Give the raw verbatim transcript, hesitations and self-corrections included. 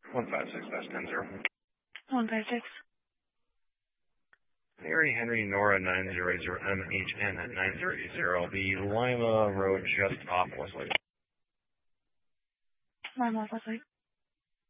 one five six dash ten zero. one five six. Mary Henry Nora nine zero zero M H N at nine zero zero. The Lima Road just off Westlake. Lima Westlake.